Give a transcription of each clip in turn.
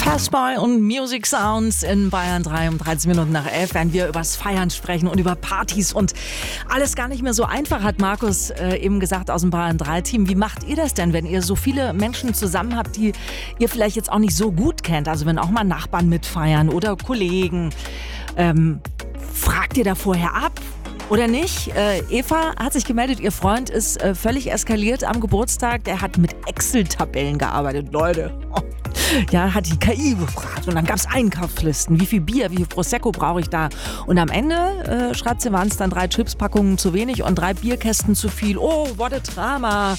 Fastball und Music Sounds in Bayern 3 um 13 Minuten nach 11, werden wir übers Feiern sprechen und über Partys und alles gar nicht mehr so einfach, hat Markus eben gesagt aus dem Bayern 3 Team. Wie macht ihr das denn, wenn ihr so viele Menschen zusammen habt, die ihr vielleicht jetzt auch nicht so gut kennt? Also wenn auch mal Nachbarn mitfeiern oder Kollegen. Fragt ihr da vorher ab? Oder nicht? Eva hat sich gemeldet, ihr Freund ist völlig eskaliert am Geburtstag. Der hat mit Excel-Tabellen gearbeitet, Leute. Ja, hat die KI gefragt und dann gab es Einkaufslisten. Wie viel Bier, wie viel Prosecco brauche ich da? Und am Ende, schreibt sie, waren es dann 3 Chipspackungen zu wenig und 3 Bierkästen zu viel. Oh, what a Drama.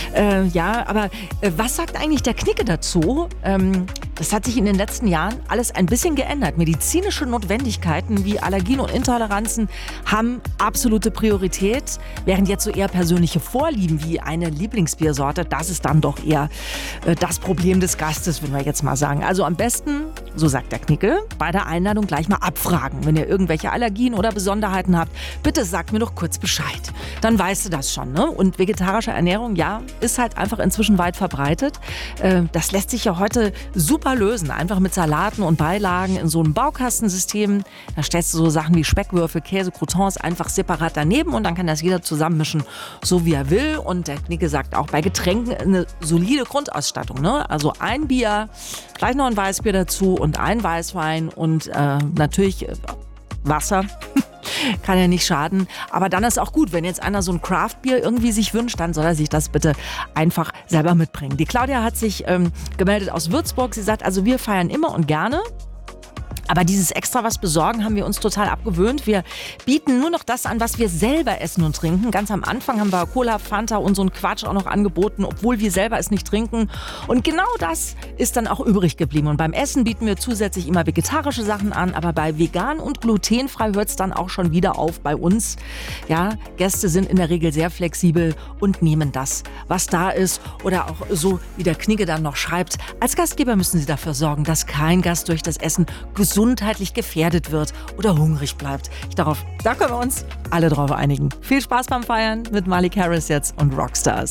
Ja, aber was sagt eigentlich der Knicke dazu? Das hat sich in den letzten Jahren alles ein bisschen geändert. Medizinische Notwendigkeiten wie Allergien und Intoleranzen haben absolute Priorität, während jetzt so eher persönliche Vorlieben wie eine Lieblingsbiersorte, das ist dann doch eher das Problem des Gastes, würden wir jetzt mal sagen. Also am besten, so sagt der Knicke, bei der Einladung gleich mal abfragen. Wenn ihr irgendwelche Allergien oder Besonderheiten habt, bitte sagt mir doch kurz Bescheid. Dann weißt du das schon, ne? Und vegetarische Ernährung, ja, ist halt einfach inzwischen weit verbreitet. Das lässt sich ja heute super lösen. Einfach mit Salaten und Beilagen in so einem Baukastensystem. Da stellst du so Sachen wie Speckwürfel, Käse, Croutons einfach separat daneben und dann kann das jeder zusammenmischen, so wie er will. Und der Knicke sagt auch bei Getränken eine solide Grundausstattung, ne? Also ein Bier, gleich noch ein Weißbier dazu und ein Weißwein und natürlich Wasser. Kann ja nicht schaden. Aber dann ist auch gut, wenn jetzt einer so ein Craft-Bier irgendwie sich wünscht, dann soll er sich das bitte einfach selber mitbringen. Die Claudia hat sich gemeldet aus Würzburg. Sie sagt, also wir feiern immer und gerne. Aber dieses extra was besorgen haben wir uns total abgewöhnt. Wir bieten nur noch das an, was wir selber essen und trinken. Ganz am Anfang haben wir Cola, Fanta und so einen Quatsch auch noch angeboten, obwohl wir selber es nicht trinken. Und genau das ist dann auch übrig geblieben. Und beim Essen bieten wir zusätzlich immer vegetarische Sachen an. Aber bei vegan und glutenfrei hört es dann auch schon wieder auf bei uns. Ja, Gäste sind in der Regel sehr flexibel und nehmen das, was da ist. Oder auch so, wie der Knicke dann noch schreibt, als Gastgeber müssen Sie dafür sorgen, dass kein Gast durch das Essen gesundheitlich gefährdet wird oder hungrig bleibt. Da können wir uns alle drauf einigen. Viel Spaß beim Feiern mit Malik Harris jetzt und Rockstars.